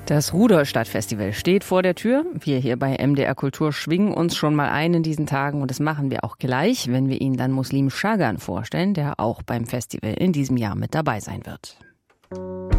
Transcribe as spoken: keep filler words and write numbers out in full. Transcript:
Das Rudolstadt-Festival steht vor der Tür. Wir hier bei M D R Kultur schwingen uns schon mal ein in diesen Tagen und das machen wir auch gleich, wenn wir Ihnen dann Muslim Schagan vorstellen, der auch beim Festival in diesem Jahr mit dabei sein wird.